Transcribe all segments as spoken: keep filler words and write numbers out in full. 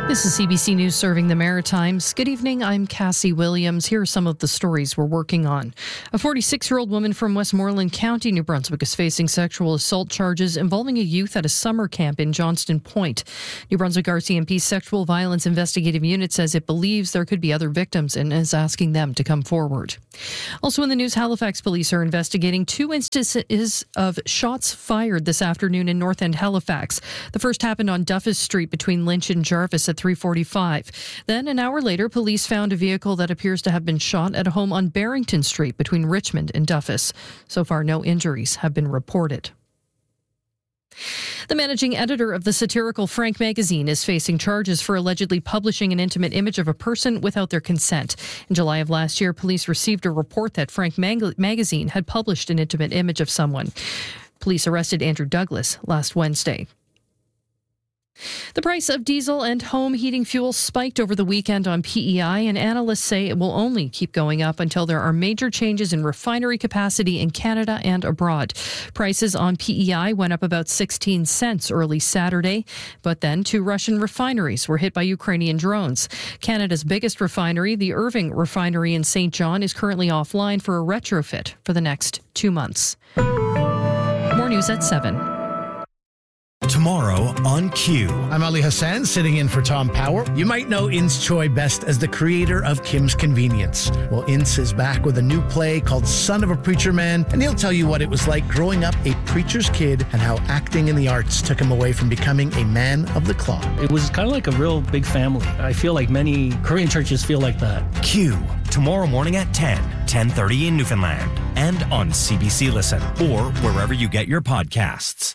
This is C B C News serving the Maritimes. Good evening, I'm Cassie Williams. Here are some of the stories we're working on. A forty-six-year-old woman from Westmoreland County, New Brunswick, is facing sexual assault charges involving a youth at a summer camp in Johnston Point. New Brunswick R C M P's Sexual Violence Investigative Unit says it believes there could be other victims and is asking them to come forward. Also in the news, Halifax police are investigating two instances of shots fired this afternoon in North End, Halifax. The first happened on Duffus Street between Lynch and Jarvis at three forty-five. Then, an hour later, police found a vehicle that appears to have been shot at a home on Barrington Street between Richmond and Duffus. So far, no injuries have been reported. The managing editor of the satirical Frank magazine is facing charges for allegedly publishing an intimate image of a person without their consent. In July of last year, police received a report that Frank Mag- magazine had published an intimate image of someone. Police arrested Andrew Douglas last Wednesday. The price of diesel and home heating fuel spiked over the weekend on P E I, and analysts say it will only keep going up until there are major changes in refinery capacity in Canada and abroad. Prices on P E I went up about sixteen cents early Saturday, but then two Russian refineries were hit by Ukrainian drones. Canada's biggest refinery, the Irving Refinery in Saint John, is currently offline for a retrofit for the next two months. More news at seven. Tomorrow on Q. I'm Ali Hassan, sitting in for Tom Power. You might know Ince Choi best as the creator of Kim's Convenience. Well, Ince is back with a new play called Son of a Preacher Man, and he'll tell you what it was like growing up a preacher's kid and how acting in the arts took him away from becoming a man of the cloth. It was kind of like a real big family. I feel like many Korean churches feel like that. Q. Tomorrow morning at ten, ten thirty in Newfoundland, and on C B C Listen, or wherever you get your podcasts.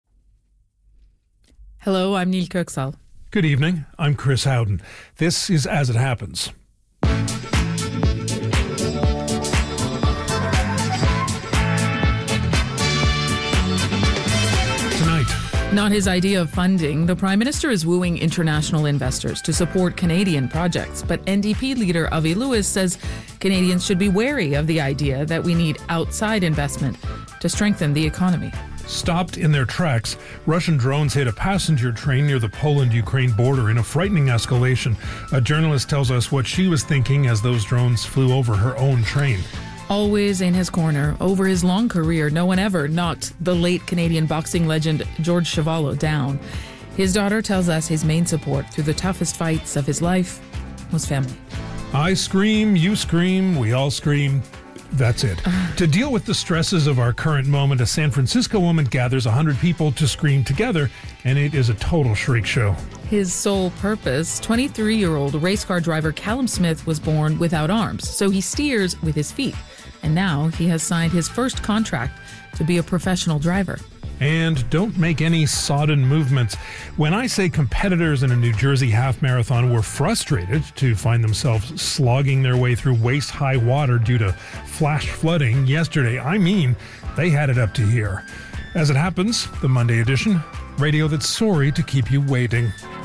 Hello, I'm Neil Kirksall. Good evening, I'm Chris Howden. This is As It Happens. Tonight. Not his idea of funding, the Prime Minister is wooing international investors to support Canadian projects, but N D P leader Avi Lewis says Canadians should be wary of the idea that we need outside investment to strengthen the economy. Stopped in their tracks, Russian drones hit a passenger train near the Poland-Ukraine border in a frightening escalation. A journalist tells us what she was thinking as those drones flew over her own train. Always in his corner, over his long career, no one ever knocked the late Canadian boxing legend George Chuvalo down. His daughter tells us his main support through the toughest fights of his life was family. I scream, you scream, we all scream. That's it. To deal with the stresses of our current moment, a San Francisco woman gathers one hundred people to scream together, and it is a total shriek show. His sole purpose, twenty-three-year-old race car driver Callum Smith was born without arms, so he steers with his feet. And now he has signed his first contract to be a professional driver. And don't make any sodden movements. When I say competitors in a New Jersey half marathon were frustrated to find themselves slogging their way through waist-high water due to flash flooding yesterday, I mean they had it up to here. As it happens, the Monday edition, radio that's sorry to keep you waiting.